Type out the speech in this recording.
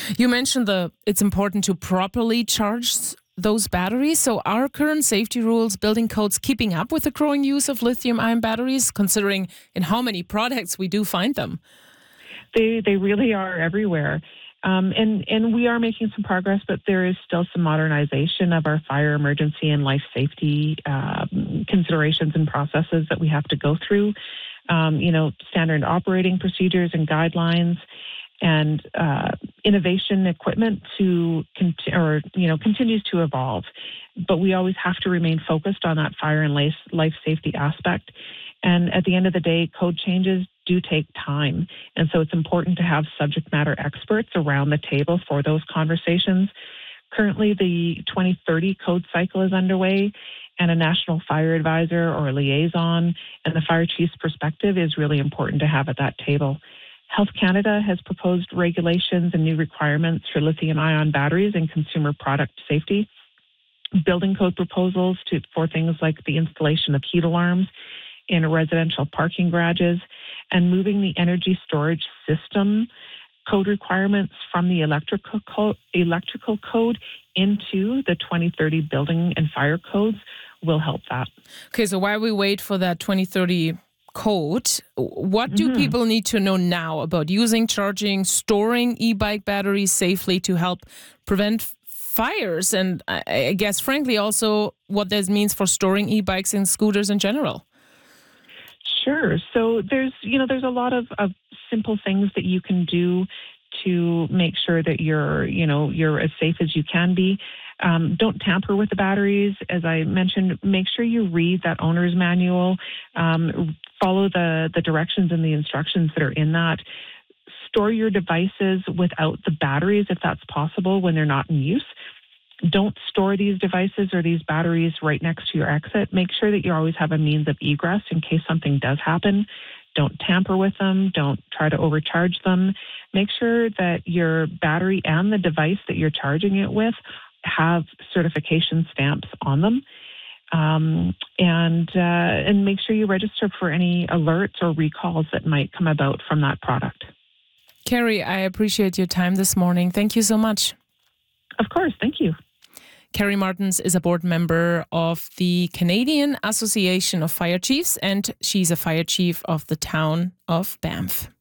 You mentioned it's important to properly charge those batteries. So are current safety rules, building codes keeping up with the growing use of lithium-ion batteries, considering in how many products we do find them? They really are everywhere. And we are making some progress, but there is still some modernization of our fire emergency and life safety considerations and processes that we have to go through. Standard operating procedures and guidelines, and innovation equipment continues to evolve. But we always have to remain focused on that fire and life safety aspect. And at the end of the day, code changes do take time. And so it's important to have subject matter experts around the table for those conversations. Currently, the 2030 code cycle is underway, and a national fire advisor or a liaison and the fire chief's perspective is really important to have at that table. Health Canada has proposed regulations and new requirements for lithium-ion batteries and consumer product safety, building code proposals for things like the installation of heat alarms in residential parking garages, and moving the energy storage system code requirements from the electrical code into the 2030 building and fire codes will help that. Okay, so while we wait for that 2030 code, what do people need to know now about using, charging, storing e-bike batteries safely to help prevent fires? And I guess, frankly, also what this means for storing e-bikes and scooters in general. Sure. So there's a lot of simple things that you can do to make sure that you're as safe as you can be. Don't tamper with the batteries. As I mentioned, make sure you read that owner's manual. Follow the directions and the instructions that are in that. Store your devices without the batteries if that's possible when they're not in use. Don't store these devices or these batteries right next to your exit. Make sure that you always have a means of egress in case something does happen. Don't tamper with them. Don't try to overcharge them. Make sure that your battery and the device that you're charging it with have certification stamps on them. And make sure you register for any alerts or recalls that might come about from that product. Carrie, I appreciate your time this morning. Thank you so much. Of course. Thank you. Carrie Martens is a board member of the Canadian Association of Fire Chiefs, and she's a fire chief of the town of Banff.